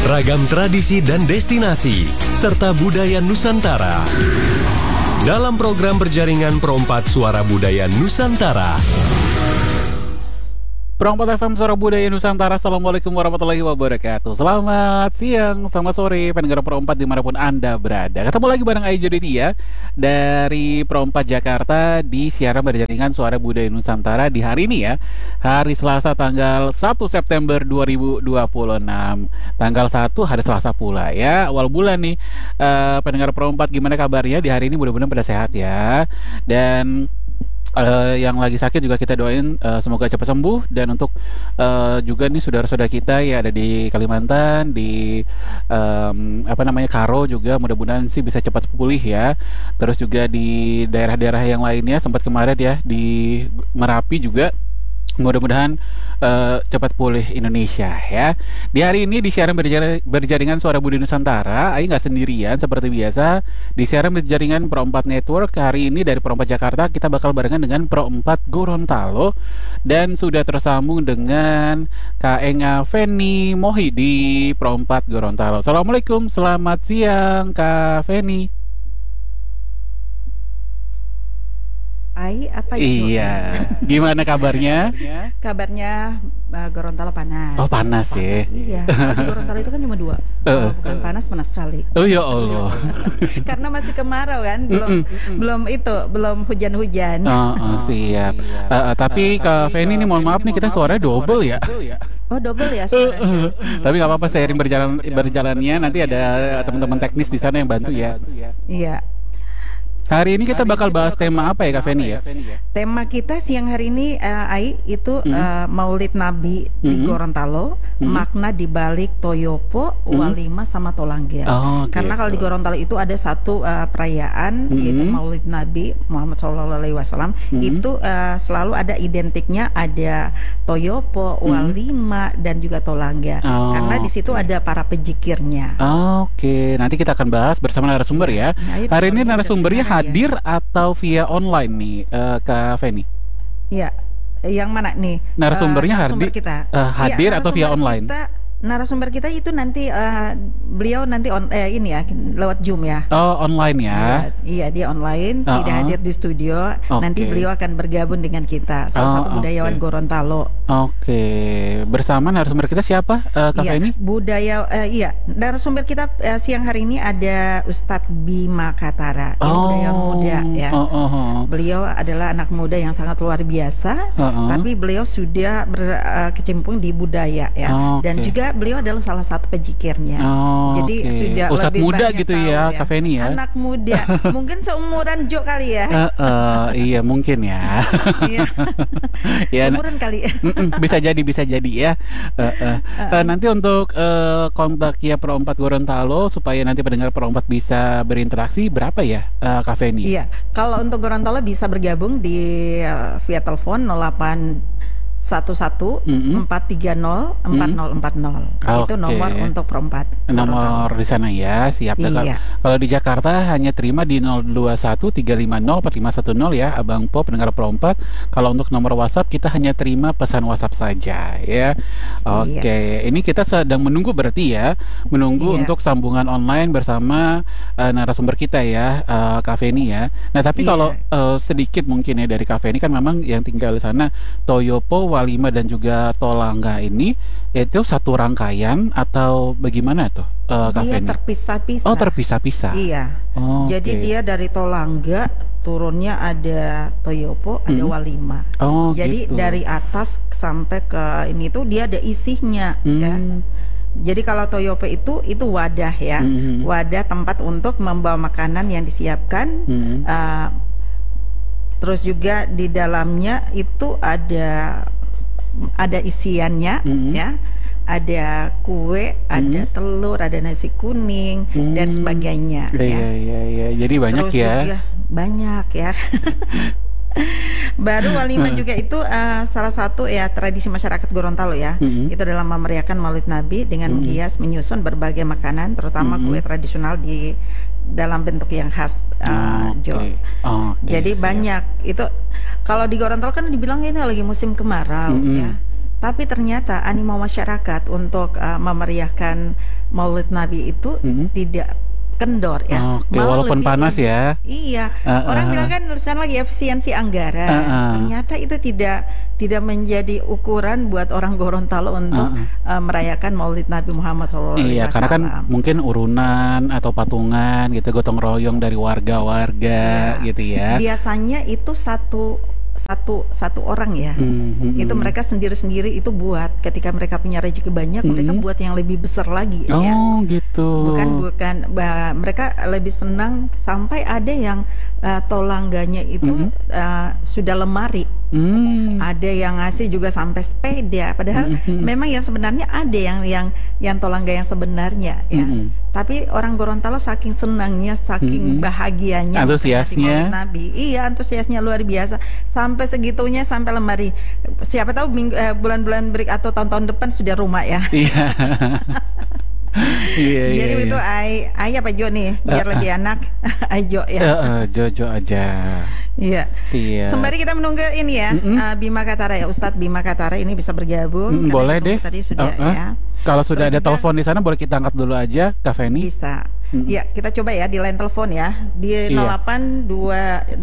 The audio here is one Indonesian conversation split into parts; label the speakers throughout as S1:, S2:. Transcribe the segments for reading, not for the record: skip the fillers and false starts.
S1: Ragam tradisi dan destinasi, serta budaya Nusantara. Dalam program berjaringan Perompat Suara Budaya Nusantara.
S2: Perompat FM Suara Budaya Nusantara. Assalamualaikum warahmatullahi wabarakatuh. Selamat siang, selamat sore pendengar Perompat dimanapun Anda berada. Ketemu lagi bareng Ayu Jodidia dari Perompat Jakarta di siaran berjaringan Suara Budaya Nusantara di hari ini ya, hari Selasa tanggal 1 September 2026. Tanggal 1 hari Selasa pula ya, awal bulan nih. Pendengar Perompat, gimana kabarnya di hari ini? Mudah-mudahan pada sehat ya. Dan yang lagi sakit juga kita doain semoga cepat sembuh. Dan untuk juga nih saudara-saudara kita ya ada di Kalimantan, di Karo juga, mudah-mudahan sih bisa cepat pulih ya. Terus juga di daerah-daerah yang lainnya, sempat kemarin ya di Merapi juga, mudah-mudahan cepat pulih Indonesia ya. Di hari ini di siaran berjaringan Suara Budaya Nusantara, Ayu nggak sendirian seperti biasa. Di siaran berjaringan Perompat Network hari ini dari Perompat Jakarta, kita bakal barengan dengan Perompat Gorontalo dan sudah tersambung dengan Kak Enga Feni Mohi di Perompat Gorontalo. Assalamualaikum, selamat siang Kak Feni. Iya, gimana kabarnya?
S3: Kabarnya Gorontalo panas.
S2: Oh, panas ya.
S3: Iya, di Gorontalo itu kan cuma dua. Bukan panas sekali.
S2: Oh ya Allah.
S3: Karena masih kemarau kan, belum hujan-hujan.
S2: Siap. Tapi Kak Feni ini mohon maaf nih, kita suaranya double ya.
S3: Oh, double ya suaranya.
S2: Tapi nggak apa-apa, seiring berjalannya nanti ada teman-teman teknis di sana yang bantu ya.
S3: Iya.
S2: Hari ini kita bakal bahas tema apa ya Kak Feni ya?
S3: Tema kita siang hari ini itu Maulid Nabi di Gorontalo, makna dibalik Toyopo, Walima sama Tolanggia. Karena kalau di Gorontalo itu ada satu perayaan yaitu Maulid Nabi Muhammad SAW. Itu selalu ada identiknya, ada Toyopo, Walima dan juga Tolanggia. Karena di situ ada para pejikirnya.
S2: Oke, nanti kita akan bahas bersama narasumber ya. Hari ini narasumbernya hadir atau via online nih Kak Feni?
S3: Iya, yang mana nih?
S2: Narasumbernya hadir atau via online?
S3: Narasumber kita itu nanti beliau nanti lewat Zoom ya.
S2: Oh, online ya?
S3: Iya, dia online, tidak hadir di studio. Nanti beliau akan bergabung dengan kita, salah satu budayawan Gorontalo.
S2: Bersama narasumber kita siapa Kak Feni?
S3: Narasumber kita siang hari ini ada Ustadz Bima Katara, budayawan muda ya. Beliau adalah anak muda yang sangat luar biasa, tapi beliau sudah berkecimpung di budaya ya. Dan juga beliau adalah salah satu pejikirnya. Jadi sudah
S2: Ustadz
S3: lebih
S2: muda
S3: banyak
S2: gitu
S3: tahu
S2: ya Kak Feni ya.
S3: Anak muda, mungkin seumuran Jo kali ya.
S2: Iya mungkin ya. Ya,
S3: seumuran kali.
S2: Bisa jadi ya. Nanti untuk kontak ya Perompat Gorontalo supaya nanti pendengar Perompat bisa berinteraksi, berapa ya Kak Feni?
S3: Iya, kalau untuk Gorontalo bisa bergabung di via telepon 0811-430-4040. Itu nomor untuk Perompat.
S2: Nomor di sana ya, siap.
S3: Iya.
S2: Kalau di Jakarta hanya terima di 0213504510 ya, Abang Po pendengar Perompat. Kalau untuk nomor WhatsApp kita hanya terima pesan WhatsApp saja ya. Ini kita sedang menunggu berarti ya, untuk sambungan online bersama narasumber kita ya, Kak Feni ya. Nah, tapi kalau sedikit mungkin ya dari Kak Feni, kan memang yang tinggal di sana Toyopo, Walima dan juga Tolangga ini itu satu rangkaian atau bagaimana tuh Kak Feni?
S3: Terpisah-pisah.
S2: Oh, terpisah-pisah.
S3: Iya. Jadi dia dari Tolangga turunnya ada Toyopo, ada Walima. Jadi
S2: gitu.
S3: dari atas sampai ke ini tuh dia ada isinya ya. Jadi kalau Toyopo itu wadah ya. Wadah tempat untuk membawa makanan yang disiapkan. Terus juga di dalamnya itu ada isiannya ya, ada kue, ada telur, ada nasi kuning dan sebagainya.
S2: Iya. Jadi banyak. Terus ya.
S3: Juga banyak ya. Baru Walima juga itu salah satu ya tradisi masyarakat Gorontalo ya. Itu adalah memeriahkan Maulid Nabi dengan menghias, menyusun berbagai makanan, terutama kue tradisional di dalam bentuk yang khas Jo. Jadi banyak itu. Kalau di Gorontalo kan dibilang ini lagi musim kemarau ya. Tapi ternyata animo masyarakat untuk memeriahkan Maulid Nabi itu tidak kendor ya.
S2: Oke, walaupun panas ya.
S3: Iya. Orang bilang kan sekarang lagi efisiensi anggaran. Ternyata itu tidak menjadi ukuran buat orang Gorontalo untuk merayakan Maulid Nabi Muhammad SAW.
S2: Iya, karena kan mungkin urunan atau patungan gitu, gotong royong dari warga-warga gitu ya.
S3: Biasanya itu satu orang ya. Itu mereka sendiri-sendiri itu buat ketika mereka punya rezeki banyak, mereka buat yang lebih besar lagi ya.
S2: Gitu.
S3: Bukan mereka lebih senang sampai ada yang tolangganya itu sudah lemari. Ada yang ngasih juga sampai sepeda. Padahal memang yang sebenarnya ada yang tolangga yang sebenarnya ya. Tapi orang Gorontalo saking senangnya, saking bahagianya,
S2: antusiasnya.
S3: Nabi. Iya, antusiasnya luar biasa. Sampai segitunya, sampai lemari. Siapa tahu bulan-bulan break atau tahun-tahun depan sudah rumah ya.
S2: Iya.
S3: Jadi itu Ai apa Jo nih, biar lebih enak. Ayo ya.
S2: Jojo aja.
S3: Iya. Sembari kita menunggu ini ya, Bima Katara ya, Ustadz Bima Katara ini bisa bergabung.
S2: Boleh deh.
S3: Tadi sudah ya.
S2: Kalau sudah ada telepon di sana boleh kita angkat dulu aja, Kak Feni.
S3: Bisa. Ya, kita coba ya di line telepon ya. Di 0811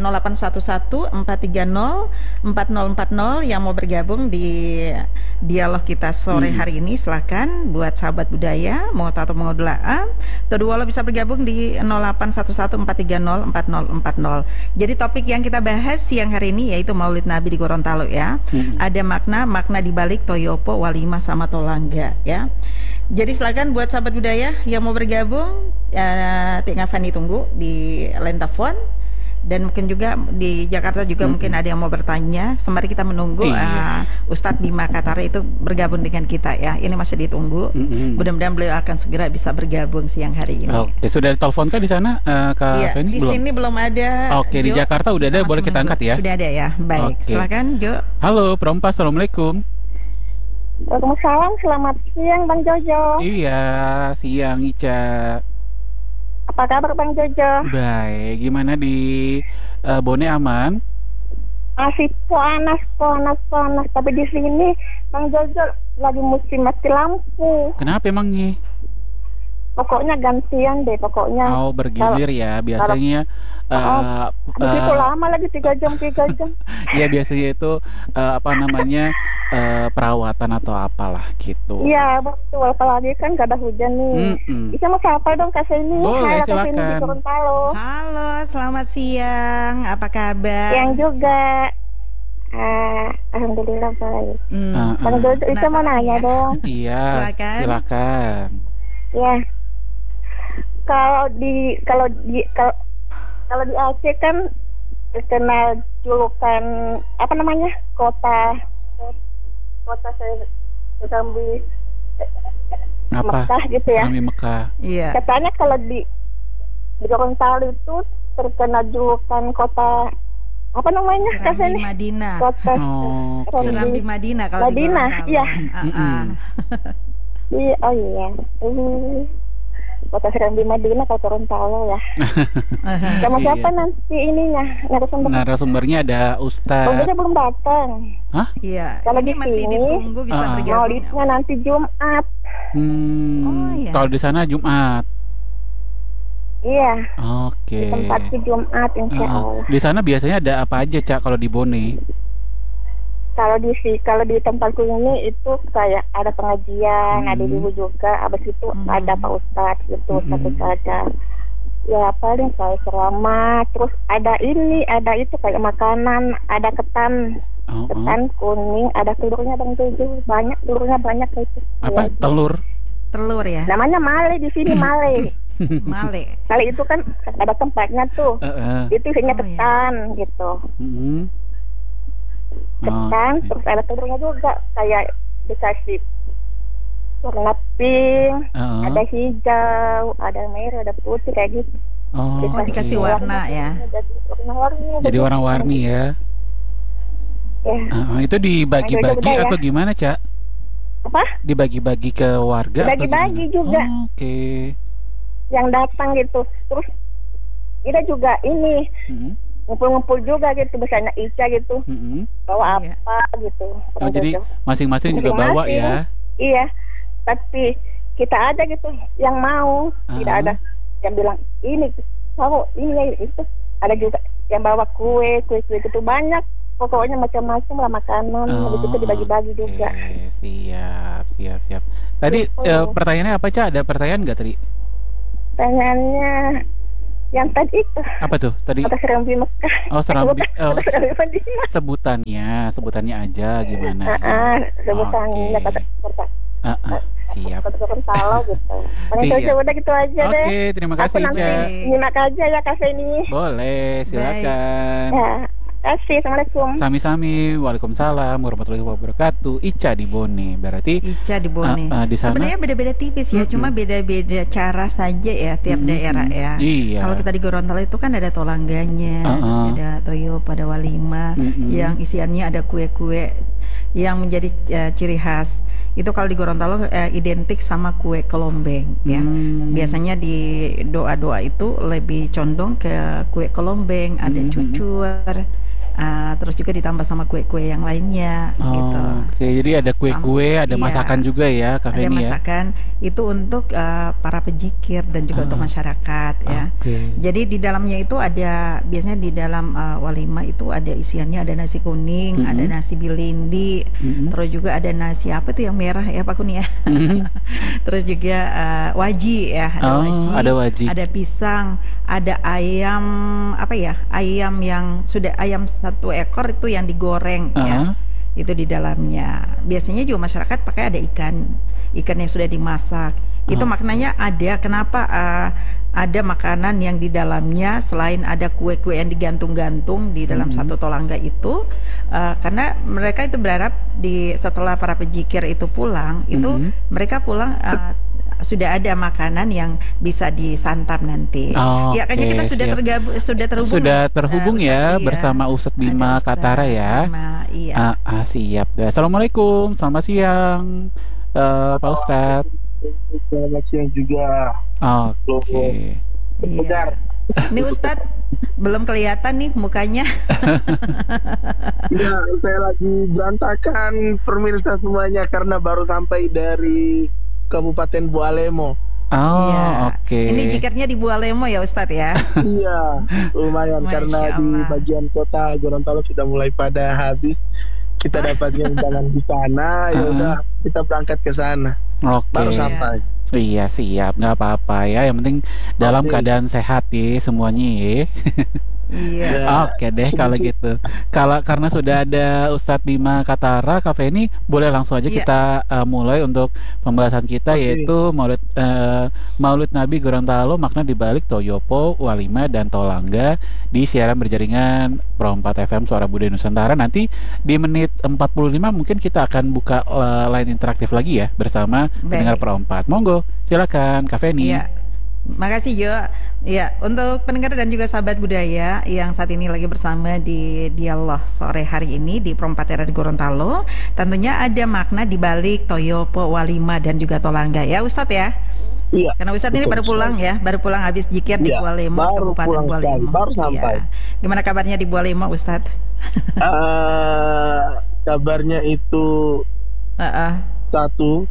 S3: 430 4040 yang mau bergabung di dialog kita sore hari ini, silakan buat sahabat budaya mau atau mau doa. Kedua lo bisa bergabung di 0811 430 4040. Jadi topik yang kita bahas siang hari ini yaitu Maulid Nabi di Gorontalo ya. Ada makna di balik Toyopo, Walimah sama Tolangga ya. Jadi silakan buat sahabat budaya yang mau bergabung, Tinggal Fani tunggu di line telepon. Dan mungkin juga di Jakarta juga mungkin ada yang mau bertanya. Sembari kita menunggu Ustadz Bima Katara itu bergabung dengan kita ya. Ini masih ditunggu. Mudah-mudahan beliau akan segera bisa bergabung siang hari ini.
S2: Oke, sudah ditelepon kan di sana, Kak Feni?
S3: Di sini belum ada.
S2: Oke, di Jakarta udah ada, boleh kita angkat ya?
S3: Sudah ada ya. Baik, silakan Jo.
S2: Halo, Perompas, Assalamualaikum.
S4: Waalaikumsalam, selamat siang Bang Jojo.
S2: Iya, siang Ica.
S4: Apa kabar Bang Jojo?
S2: Baik, gimana di Bone aman?
S4: Masih panas. Tapi di sini Bang Jojo lagi musim mati lampu.
S2: Kenapa emangnya?
S4: Pokoknya gantian deh pokoknya.
S2: Oh, bergilir ya biasanya.
S4: Begitu lama lagi 3 jam.
S2: Ya biasanya itu perawatan atau apalah gitu.
S4: Iya betul, apalagi kan gak ada hujan nih. Bisa mau sapa dong Kak Feni.
S2: Boleh,
S4: silakan. Di Gorontalo.
S3: Halo, selamat siang. Apa kabar?
S4: Siang juga. Alhamdulillah baik. Bang Jojo bisa mau nanya dong?
S2: Iya. Silakan.
S4: Ya. Kalau di Aceh kan terkenal julukan apa namanya, kota Serambi Mekah gitu ya.
S2: Serambi Mekah.
S3: Iya.
S4: Katanya kalau di Gorontalo itu terkenal julukan kota apa namanya?
S3: Serambi Madinah.
S4: Kota
S3: Serambi Madinah kalau
S4: Madinah,
S3: di Gorontalo.
S4: Iya. Iya, oh iya. Kota Serambi Madinah kalau Gorontalo ya. Sama siapa nanti ininya
S2: narasumbernya ada Ustaz.
S4: Dia belum datang.
S2: Hah?
S3: Iya.
S4: Kalau
S3: ini masih ditunggu bisa bergabung.
S4: Maulidnya nanti Jumat.
S3: Iya.
S2: Kalau di sana Jumat.
S4: Iya.
S2: Oke.
S4: Tempatnya Jumat insya Allah.
S2: Di sana biasanya ada apa aja Cak kalau di Bone?
S4: Kalau di tempatku ini itu kayak ada pengajian, ada ibu juga, abis itu ada Pak Ustadz gitu, satu saja. Ya paling kayak ceramah, terus ada itu kayak makanan, ada ketan kuning, ada telurnya Bang Jojo, telurnya banyak itu.
S2: Apa?
S4: Ya,
S3: Telur ya?
S4: Namanya male di sini male.
S3: Male.
S4: Kali itu kan ada tempatnya tuh, itu isinya ketan gitu. Ketan, terus ada telurnya juga, kayak dikasih warna pink, ada hijau, ada merah, ada putih kayak gitu.
S3: Dikasih warna ya.
S4: Jadi
S2: warna-warni ya.
S4: Ya.
S2: Itu dibagi-bagi atau gimana Cak?
S4: Apa?
S2: Dibagi-bagi ke warga?
S4: Dibagi-bagi juga.
S2: Oke.
S4: Yang datang gitu, terus kita juga ini. Ngumpul-ngumpul juga gitu, misalnya Ica gitu, bawa apa gitu.
S2: Jadi masing-masing juga bawa ya?
S4: Iya, tapi kita aja gitu yang mau, tidak ada yang bilang ini tahu ini itu. Ada juga yang bawa kue gitu banyak. Pokoknya macam-macam lah makanan, habis itu dibagi-bagi juga.
S2: Siap. Tadi pertanyaannya apa, Ca? Ada pertanyaan nggak tadi?
S4: Pertanyaannya yang tadi itu.
S2: Apa tuh tadi?
S4: Serambi Mekah.
S2: Serambi Madinah. Sebutannya aja gimana?
S4: Sebutannya kata
S2: siap.
S4: Gorontalo gitu. Paling udah gitu aja deh.
S2: Oke, terima kasih, Ca.
S4: Nyimak aja ya kafe ini.
S2: Boleh, silakan.
S4: Ya. Kasih, Assalamualaikum.
S2: Sami-sami, waalaikumsalam warahmatullahi wabarakatuh. Ica di Bone, berarti
S3: Ica di Bone.
S2: Di sana
S3: sebenarnya beda-beda tipis ya, cuma beda-beda cara saja ya tiap daerah ya.
S2: Iya.
S3: Kalau kita di Gorontalo itu kan ada tolangganya, ada toyo pada walima, yang isiannya ada kue-kue yang menjadi ciri khas. Itu kalau di Gorontalo identik sama kue kelombeng ya. Biasanya di doa-doa itu lebih condong ke kue kelombeng, ada cucur. Terus juga ditambah sama kue-kue yang lainnya gitu.
S2: Oke, jadi ada kue-kue, ada masakan juga ya, kafe ini ya. Ada
S3: masakan itu untuk para pejikir dan juga untuk masyarakat ya. Jadi di dalamnya itu ada, biasanya di dalam walima itu ada isiannya, ada nasi kuning, ada nasi bilindi, terus juga ada nasi apa tuh yang merah ya Pak Kuni ya. Terus juga waji ya, ada waji, ada pisang, ada ayam apa ya, ayam yang sudah ayam 1 ekor itu yang digoreng ya, itu di dalamnya. Biasanya juga masyarakat pakai ada ikan yang sudah dimasak. Itu maknanya ada kenapa ada makanan yang di dalamnya selain ada kue-kue yang digantung-gantung di dalam satu tolangga itu, karena mereka itu berharap setelah para pejikir itu pulang, itu mereka pulang sudah ada makanan yang bisa disantap nanti. Ya, kayaknya kita sudah terhubung
S2: ya bersama Ustadz Bima Katara ya.
S3: Iya.
S2: Siap. Assalamualaikum, selamat siang Pak Ustadz.
S5: Selamat siang juga.
S2: Oke.
S3: Iya. Ini Ustadz belum kelihatan nih mukanya.
S5: Ya, saya lagi berantakan pemirsa semuanya karena baru sampai dari Kabupaten Bualemo.
S2: Oke.
S3: Ini jikirnya di Bualemo ya Ustadz ya?
S5: Iya, lumayan karena di bagian kota Gorontalo sudah mulai pada habis. Kita dapatnya undangan di sana, ya udah kita berangkat ke sana. Baru sampai.
S2: Iya, siap, nggak apa-apa ya. Yang penting dalam keadaan sehat ya semuanya ya.
S3: Iya.
S2: Oke deh kalau gitu. Karena sudah ada Ustadz Bima Katara, kafe ini boleh langsung aja kita mulai untuk pembahasan kita, yaitu Maulid Nabi Gorontalo, makna dibalik Toyopo, Walima dan Tolangga di siaran berjaringan Pro 4 FM Suara Budaya Nusantara. Nanti di menit 45 mungkin kita akan buka line interaktif lagi ya bersama pendengar Pro 4. Monggo, silakan kafe ini.
S3: Iya. Makasih Jo. Ya, untuk pendengar dan juga sahabat budaya yang saat ini lagi bersama di Dialog sore hari ini di Pro 4 RRI Gorontalo, tentunya ada makna di balik Toyopo, Walima dan juga Tolangga ya Ustadz ya.
S5: Iya.
S3: Karena Ustadz ini baru pulang ya, baru pulang habis jikir di Bualemo, Kabupaten Bualemo.
S5: Baru sampai.
S3: Gimana kabarnya di Bualemo Ustadz?
S5: Kabarnya itu satu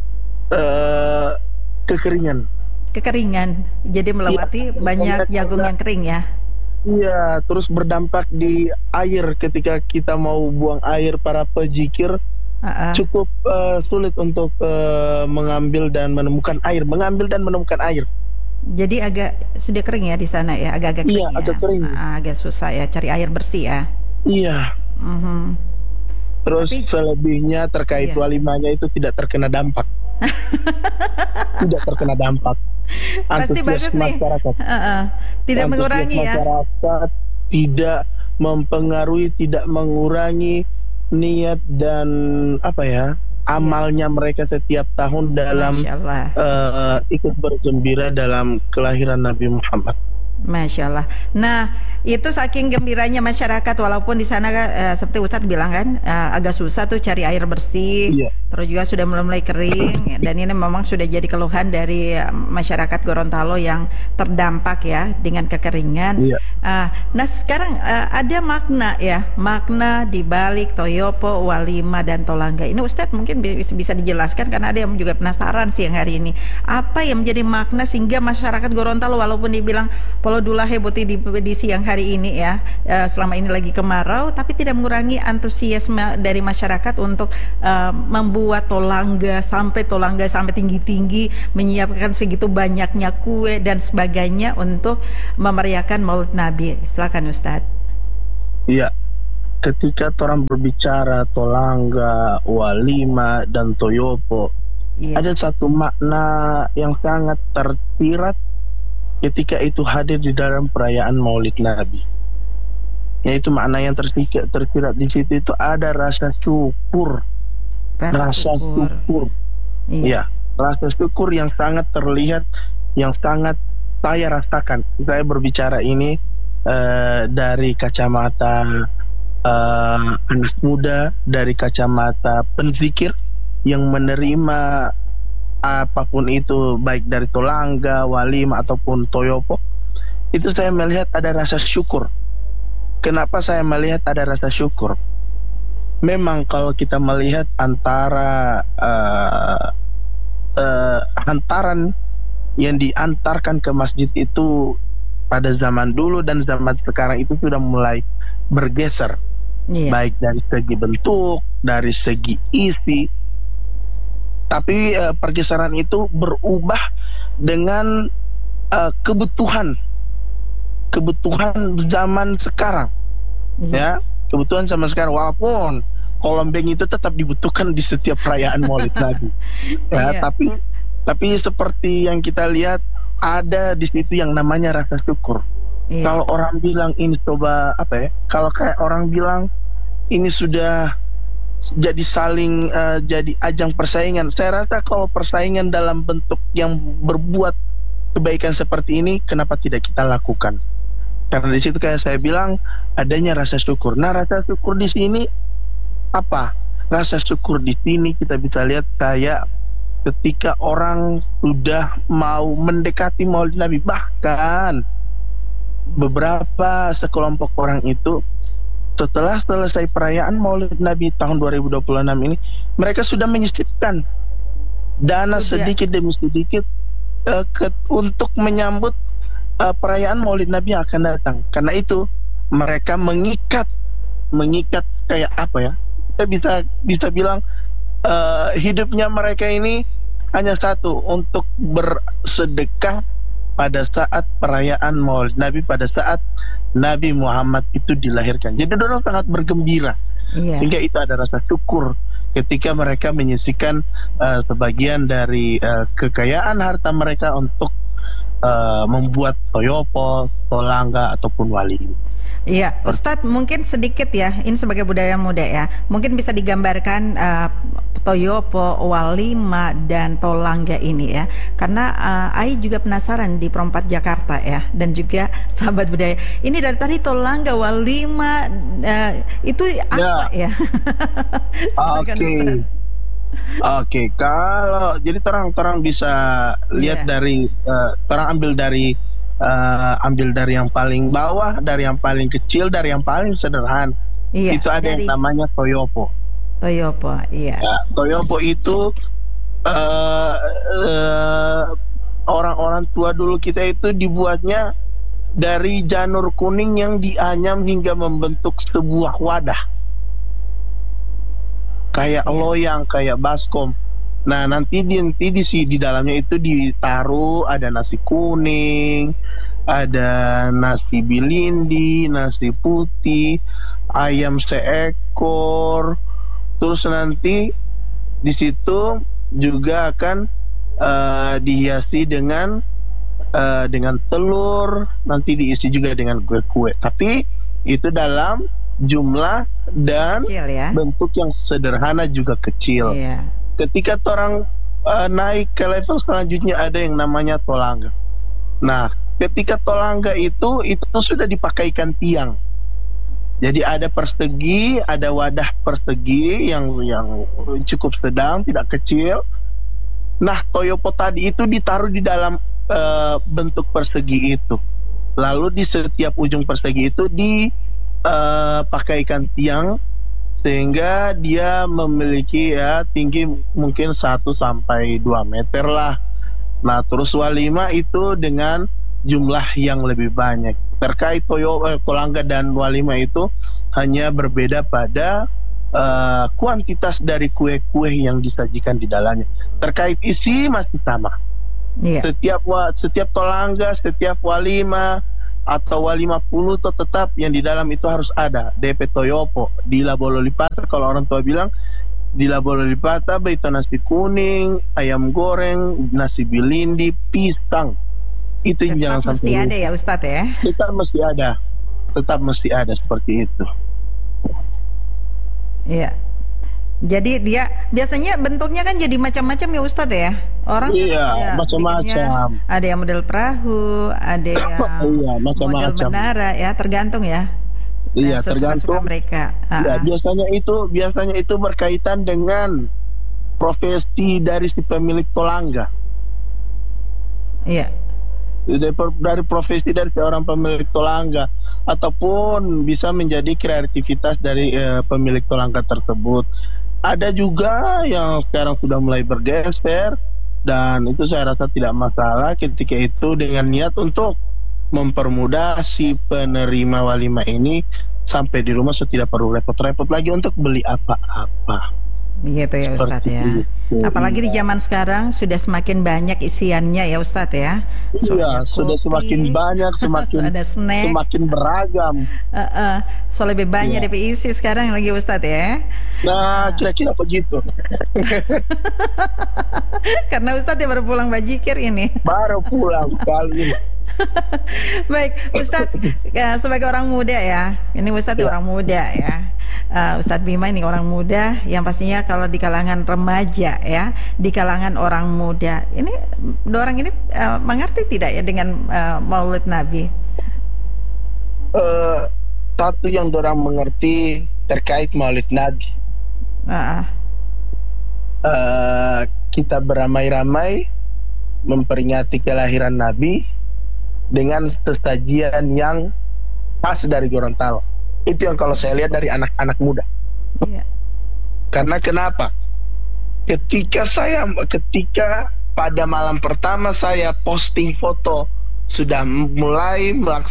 S5: kekeringan, jadi melewati banyak jagung yang kering ya. Iya, terus berdampak di air ketika kita mau buang air para pejikir. Cukup sulit untuk mengambil dan menemukan air. Jadi agak sudah kering ya di sana ya, agak-agak kering. Iya, agak kering. Agak susah ya cari air bersih ya. Iya. Terus selebihnya terkait walimanya itu tidak terkena dampak. Pasti bagus nih. Tidak mengurangi ya. Masyarakat tidak mempengaruhi, tidak mengurangi niat dan amalnya mereka setiap tahun dalam ikut bergembira dalam kelahiran Nabi Muhammad. Masya Allah. Nah, itu saking gembiranya masyarakat, walaupun di sana seperti Ustadz bilang kan agak susah tuh cari air bersih, terus juga sudah mulai kering, dan ini memang sudah jadi keluhan dari
S3: masyarakat Gorontalo yang terdampak ya dengan kekeringan.
S5: Iya.
S3: Nah sekarang ada makna di balik Toyopo, Walima dan Tolangga ini, Ustadz mungkin bisa dijelaskan karena ada yang juga penasaran siang hari ini. Apa yang menjadi makna sehingga masyarakat Gorontalo walaupun dibilang Polodulahe Boti di siang hari ini ya, selama ini lagi kemarau, tapi tidak mengurangi antusiasme dari masyarakat untuk membuat tolangga sampai tinggi-tinggi, menyiapkan segitu banyaknya kue dan sebagainya untuk memeriahkan Maulid Nabi. Silakan Ustadz.
S5: Iya, ketika orang berbicara tolangga, walima dan toyopo, ada satu makna yang sangat tersirat ketika itu hadir di dalam perayaan Maulid Nabi. Yaitu makna yang tersirat di situ itu ada rasa syukur. Rasa syukur. Iya, rasa syukur yang sangat terlihat, yang sangat saya rasakan. Saya berbicara ini dari kacamata anak muda, dari kacamata penzikir yang menerima apapun itu, baik dari tolangga, walima ataupun toyopo. Itu saya melihat ada rasa syukur. Kenapa saya melihat ada rasa syukur? Memang kalau kita melihat antara hantaran yang diantarkan ke masjid itu pada zaman dulu dan zaman sekarang itu sudah mulai bergeser, baik dari segi bentuk, dari segi isi. Tapi pergeseran itu berubah dengan kebutuhan zaman sekarang, ya. Kebutuhan sama sekarang, walaupun kolombeng itu tetap dibutuhkan di setiap perayaan Maulid Nabi. Ya, tapi seperti yang kita lihat ada di situ yang namanya rasa syukur. Kalau orang bilang ini kalau kayak orang bilang ini sudah jadi saling jadi ajang persaingan. Saya rasa kalau persaingan dalam bentuk yang berbuat kebaikan seperti ini, kenapa tidak kita lakukan? Karena di situ kayak saya bilang adanya rasa syukur. Nah, rasa syukur di sini apa? Rasa syukur di sini kita bisa lihat kayak ketika orang sudah mau mendekati Maulid Nabi, bahkan beberapa sekelompok orang itu setelah selesai perayaan Maulid Nabi tahun 2026 ini, mereka sudah menyisipkan dana sedikit demi sedikit untuk menyambut perayaan Maulid Nabi yang akan datang. Karena itu mereka mengikat kayak apa ya? Kita bisa bilang hidupnya mereka ini hanya satu, untuk bersedekah pada saat perayaan Maulid Nabi, pada saat Nabi Muhammad itu dilahirkan. Jadi orang sangat bergembira. Sehingga itu ada rasa syukur ketika mereka menyisihkan sebagian dari kekayaan harta mereka untuk membuat toyopo, tolangga ataupun wali.
S3: Iya, Ustadz mungkin sedikit ya, ini sebagai budaya muda ya, mungkin bisa digambarkan toyopo, walima dan tolangga ini ya, karena Ai juga penasaran di Perempat Jakarta ya, dan juga sahabat budaya. Ini dari tadi tolangga, walima itu apa ya?
S5: Oke, kalau jadi terang bisa lihat dari ambil dari yang paling bawah, dari yang paling kecil, dari yang paling sederhana. Itu ada yang namanya toyopo.
S3: Iya.
S5: Ya, toyopo itu orang-orang tua dulu kita itu dibuatnya dari janur kuning yang dianyam hingga membentuk sebuah wadah. Kayak loyang, kayak baskom. Nah, nanti di dalamnya itu ditaruh ada nasi kuning, ada nasi bilindi, nasi putih, ayam seekor. Terus nanti di situ juga akan dihiasi dengan telur, nanti diisi juga dengan kue-kue. Tapi itu dalam jumlah dan kecil, ya? Bentuk yang sederhana juga kecil. Ketika orang naik ke level selanjutnya ada yang namanya tolangga. Nah, ketika tolangga itu sudah dipakaikan tiang. Jadi ada persegi, ada wadah persegi yang cukup sedang, tidak kecil. Nah, toyopo tadi itu ditaruh di dalam bentuk persegi itu. Lalu di setiap ujung persegi itu dipakaikan tiang sehingga dia memiliki tinggi mungkin 1 sampai 2 meter lah. Nah, terus walimah itu dengan jumlah yang lebih banyak. Terkait tolangga dan walimah itu hanya berbeda pada kuantitas dari kue-kue yang disajikan di dalamnya. Terkait isi masih sama. Setiap tolangga, setiap walimah atau walimah puluh tetap yang di dalam itu harus ada DP toyopo. Di labololipata kalau orang tua bilang di labololipata itu nasi kuning, ayam goreng, nasi bilindi, pisang. Itu jangan sampai
S3: mesti ada ya Ustadz ya.
S5: Tetap mesti ada seperti itu.
S3: Iya. Jadi dia biasanya bentuknya kan jadi macam-macam ya Ustadz ya. Orang
S5: macam-macam.
S3: Ada yang model perahu, ada yang model menara ya, tergantung ya.
S5: Iya, tergantung
S3: mereka.
S5: Ya, biasanya itu berkaitan dengan profesi dari si pemilik tolangga.
S3: Iya.
S5: Dari profesi dari seorang pemilik tolangga, ataupun bisa menjadi kreativitas dari pemilik tolangga tersebut. Ada juga yang sekarang sudah mulai bergeser, dan itu saya rasa tidak masalah ketika itu dengan niat untuk mempermudah si penerima walimah ini sampai di rumah tidak perlu repot-repot lagi untuk beli apa-apa.
S3: Gitu ya Ustadz ya. Apalagi di zaman sekarang sudah semakin banyak isiannya ya Ustadz ya.
S5: Iya, sudah semakin banyak, semakin beragam.
S3: So lebih banyak dari isi sekarang lagi Ustadz ya.
S5: Nah, kira-kira begitu.
S3: Karena Ustadz ya baru pulang bajikir ini.
S5: Baru pulang kali ini.
S3: Baik, Ustadz sebagai orang muda ya. Ini Ustadz orang muda ya. Ustadz Bima ini orang muda yang pastinya kalau di kalangan remaja ya, di kalangan orang muda ini, orang ini mengerti tidak ya dengan Maulid Nabi?
S5: Satu yang orang mengerti terkait Maulid Nabi, kita beramai-ramai memperingati kelahiran Nabi dengan sesajian yang khas dari Gorontalo. Itu yang kalau saya lihat dari anak-anak muda.
S3: Iya.
S5: Karena kenapa? Ketika pada malam pertama saya posting foto sudah mulai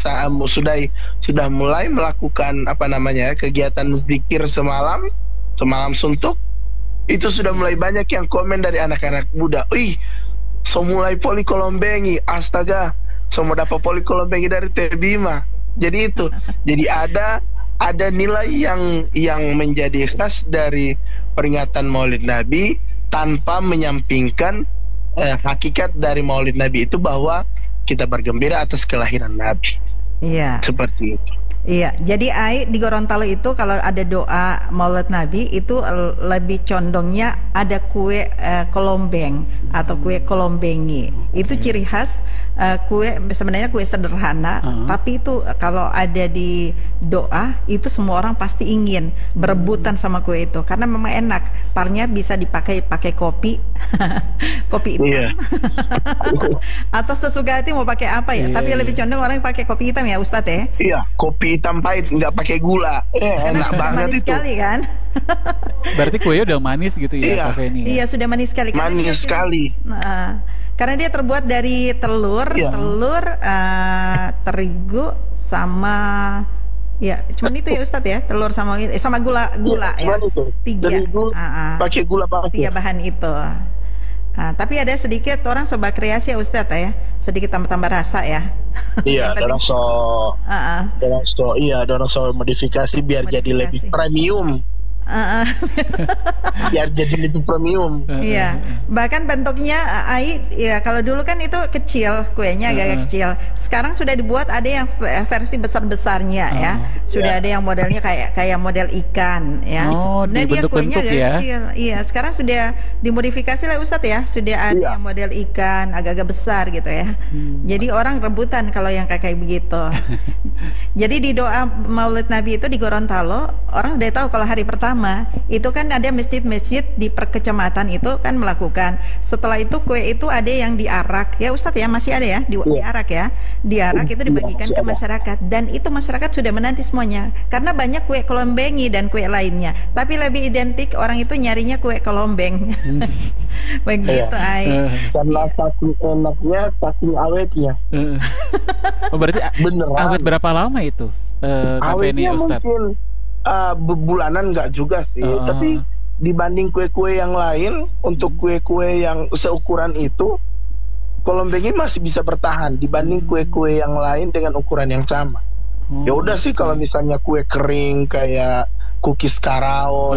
S5: melakukan kegiatan zikir semalam suntuk, itu sudah mulai banyak yang komen dari anak-anak muda. So mulai poli kolombengi, astaga, so mau dapat poli kolombengi dari Tebima. Jadi itu, ada nilai yang menjadi khas dari peringatan Maulid Nabi tanpa menyampingkan hakikat dari Maulid Nabi itu bahwa kita bergembira atas kelahiran Nabi.
S3: Iya.
S5: Seperti itu.
S3: Iya, jadi di Gorontalo itu kalau ada doa Maulid Nabi itu lebih condongnya ada kue kolombeng atau kue kolombengi. Itu ciri khas kue, sebenarnya kue sederhana, tapi itu kalau ada di doa itu semua orang pasti ingin berebutan sama kue itu karena memang enak. Parnya bisa pakai kopi, kopi hitam, atau sesuka hati mau pakai apa ya. Tapi lebih condong orang pakai kopi hitam ya Ustadz ya.
S5: Iya, kopi hitam pahit, nggak pakai gula. Enak banget
S3: manis
S5: itu.
S3: Sekali kan?
S2: Berarti kuenya udah manis gitu ya, kafenya.
S3: Iya, sudah manis sekali.
S5: Manis sekali.
S3: Karena dia terbuat dari telur, terigu sama cuman itu ya Ustadz ya, telur sama gula ya.
S5: Itu.
S3: 3.
S5: Terigu, pakai gula pasir.
S3: 3 bahan itu. Tapi ada sedikit orang coba kreasi ya Ustadz ya, sedikit tambah rasa ya.
S5: Iya, ada rasa modifikasi biar jadi lebih premium. Biar jadi lebih premium.
S3: Iya, bahkan bentuknya ya kalau dulu kan itu kecil, kuenya agak kecil. Sekarang sudah dibuat ada yang versi besar-besarnya ya. Sudah ada yang modelnya kayak model ikan ya. Sebenarnya dia kuenya agak kecil. Iya, sekarang sudah dimodifikasi lah Ustadz ya. Sudah ada yang model ikan agak-agak besar gitu ya. Jadi orang rebutan kalau yang kayak begitu. Jadi di doa Maulid Nabi itu di Gorontalo, orang udah tahu kalau hari pertama itu kan ada masjid-masjid di per kecamatan itu kan melakukan. Setelah itu kue itu ada yang diarak, ya Ustadz ya, masih ada ya diarak ya. Diarak itu dibagikan ke masyarakat dan itu masyarakat sudah menanti semuanya. Karena banyak kue kelombengi dan kue lainnya. Tapi lebih identik orang itu nyarinya kue kelombeng. Begitu, Ai.
S5: Karena saking enaknya, saking awetnya.
S2: Oh, berarti awet berapa lama itu?
S5: Awetnya mungkin bulanan nggak juga sih, tapi dibanding kue-kue yang lain, untuk kue-kue yang seukuran itu, Kolombengi masih bisa bertahan dibanding kue-kue yang lain dengan ukuran yang sama. Ya udah sih, kalau misalnya kue kering kayak cookies Karao